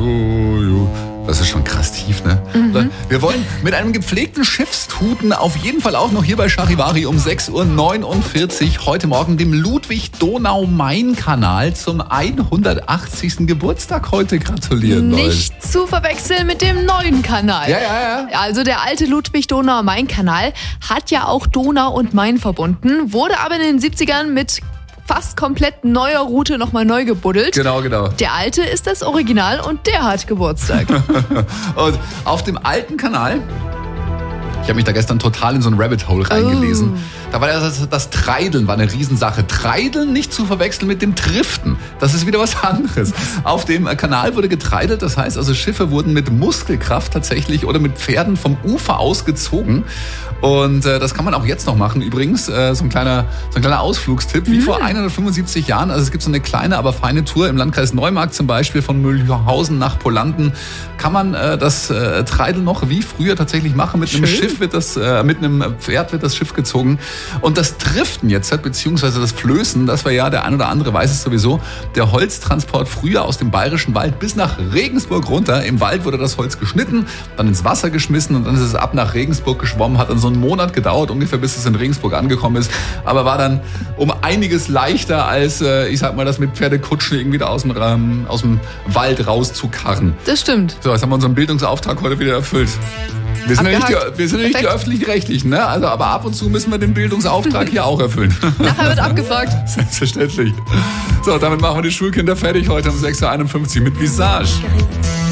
Das ist schon krass tief, ne? Mhm. Wir wollen mit einem gepflegten Schiffstuten auf jeden Fall auch noch hier bei Charivari um 6.49 Uhr heute Morgen dem Ludwig-Donau-Main-Kanal zum 180. Geburtstag heute gratulieren. Nicht zu verwechseln mit dem neuen Kanal. Ja. Also der alte Ludwig-Donau-Main-Kanal hat ja auch Donau und Main verbunden, wurde aber in den 70ern mit fast komplett neuer Route nochmal neu gebuddelt. Genau. Der alte ist das Original und der hat Geburtstag. Und auf dem alten Kanal, ich habe mich da gestern total in so ein Rabbit Hole reingelesen. Da war das Treideln war eine Riesensache. Treideln nicht zu verwechseln mit dem Driften. Das ist wieder was anderes. Auf dem Kanal wurde getreidelt, das heißt also Schiffe wurden mit Muskelkraft tatsächlich oder mit Pferden vom Ufer aus gezogen. Und das kann man auch jetzt noch machen übrigens. So ein kleiner Ausflugstipp, wie vor 175 Jahren. Also es gibt so eine kleine, aber feine Tour im Landkreis Neumarkt zum Beispiel von Mühlhausen nach Polanden. Kann man das Treideln noch wie früher tatsächlich machen. Mit einem Schiff mit einem Pferd wird das Schiff gezogen. Und das Driften jetzt, beziehungsweise das Flößen, das war ja, der ein oder andere weiß es sowieso, der Holztransport früher aus dem Bayerischen Wald bis nach Regensburg runter. Im Wald wurde das Holz geschnitten, dann ins Wasser geschmissen und dann ist es ab nach Regensburg geschwommen. Hat dann so einen Monat gedauert, ungefähr bis es in Regensburg angekommen ist. Aber war dann um einiges leichter als, ich sag mal, das mit Pferdekutschen irgendwie da aus dem Wald rauszukarren. Das stimmt. So, jetzt haben wir unseren Bildungsauftrag heute wieder erfüllt. Wir sind ja nicht die Öffentlich-Rechtlichen, ne? Also, aber ab und zu müssen wir den Bildungsauftrag hier auch erfüllen. Nachher wird abgefragt. Selbstverständlich. So, damit machen wir die Schulkinder fertig heute um 6.51 Uhr mit Visage.